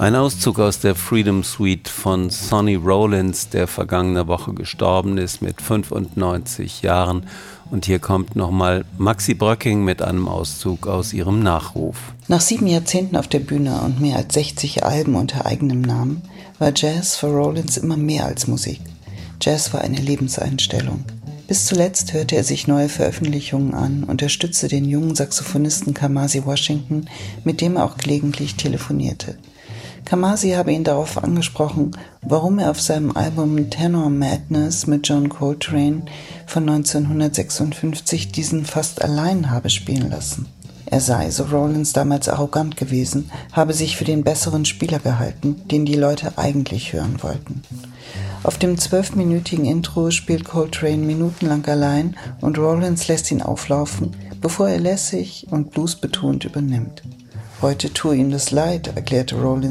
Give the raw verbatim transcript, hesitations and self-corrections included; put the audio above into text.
Ein Auszug aus der Freedom Suite von Sonny Rollins, der vergangene Woche gestorben ist mit fünfundneunzig Jahren. Und hier kommt nochmal Maxi Bröcking mit einem Auszug aus ihrem Nachruf. Nach sieben Jahrzehnten auf der Bühne und mehr als sechzig Alben unter eigenem Namen war Jazz für Rollins immer mehr als Musik. Jazz war eine Lebenseinstellung. Bis zuletzt hörte er sich neue Veröffentlichungen an, unterstützte den jungen Saxophonisten Kamasi Washington, mit dem er auch gelegentlich telefonierte. Kamasi habe ihn darauf angesprochen, warum er auf seinem Album Tenor Madness mit John Coltrane von neunzehnhundertsechsundfünfzig diesen fast allein habe spielen lassen. Er sei, so Rollins, damals arrogant gewesen, habe sich für den besseren Spieler gehalten, den die Leute eigentlich hören wollten. Auf dem zwölfminütigen Intro spielt Coltrane minutenlang allein und Rollins lässt ihn auflaufen, bevor er lässig und bluesbetont übernimmt. Heute tue ihm das leid, erklärte Rollins